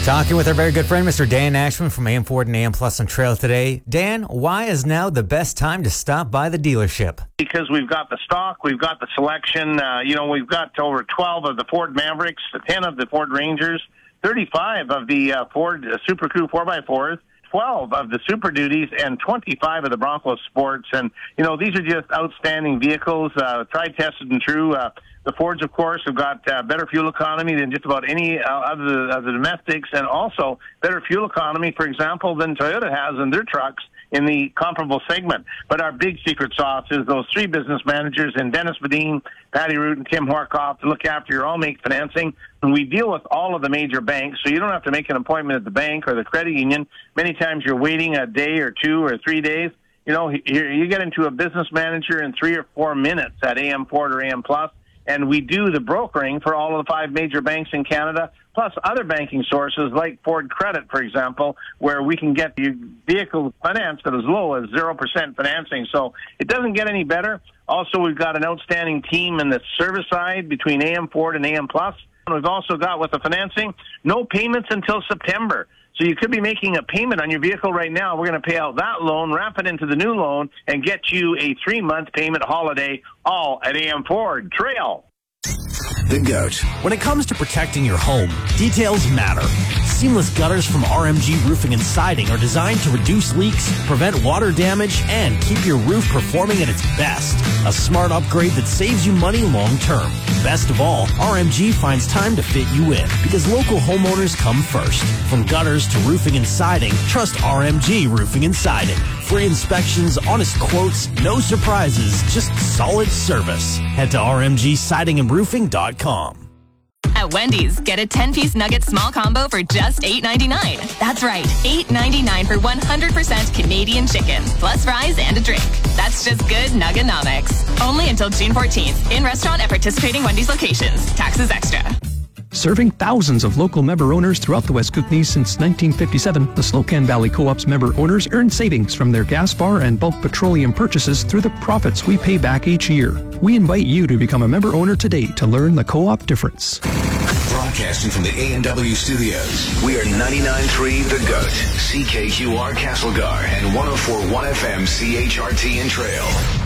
Talking with our very good friend, Mr. Dan Ashman from AM Ford and AM Plus on Trail today. Dan, why is now the best time to stop by the dealership? Because we've got the stock, we've got the selection. We've got over 12 of the Ford Mavericks, 10 of the Ford Rangers, 35 of the Ford Super Crew 4x4s, 12 of the Super Duties, and 25 of the Bronco Sports. And, these are just outstanding vehicles, tried, tested, and true. The Fords, of course, have got better fuel economy than just about any other of the domestics, and also better fuel economy, for example, than Toyota has in their trucks in the comparable segment. But our big secret sauce is those three business managers in Dennis Badin, Patty Root, and Tim Horkoff to look after your all-make financing. And we deal with all of the major banks, so you don't have to make an appointment at the bank or the credit union. Many times you're waiting a day or 2 or 3 days. You get into a business manager in 3 or 4 minutes at AM Ford or AM Plus. And we do the brokering for all of the 5 major banks in Canada, plus other banking sources like Ford Credit, for example, where we can get your vehicle financed at as low as 0% financing. So it doesn't get any better. Also, we've got an outstanding team in the service side between AM Ford and AM Plus. And we've also got, with the financing, no payments until September. So you could be making a payment on your vehicle right now. We're going to pay out that loan, wrap it into the new loan, and get you a 3-month payment holiday, all at AM Ford. Trail. The GOAT. When it comes to protecting your home, details matter. Seamless gutters from RMG Roofing and Siding are designed to reduce leaks, prevent water damage, and keep your roof performing at its best. A smart upgrade that saves you money long term. Best of all, RMG finds time to fit you in because local homeowners come first. From gutters to roofing and siding, trust RMG Roofing and Siding. Free inspections, honest quotes, no surprises, just solid service. Head to rmgsidingandroofing.com. At Wendy's, get a 10-piece nugget small combo for just $8.99. That's right, $8.99 for 100% Canadian chicken, plus fries and a drink. That's just good Nuggenomics. Only until June 14th. In restaurant at participating Wendy's locations. Taxes extra. Serving thousands of local member owners throughout the West Kootenays since 1957, the Slocan Valley Co-op's member owners earn savings from their gas bar and bulk petroleum purchases through the profits we pay back each year. We invite you to become a member owner today to learn the co-op difference. Broadcasting from the A&W studios, we are 99.3 The GOAT, CKQR Castlegar, and 104.1 FM CHRT in Trail.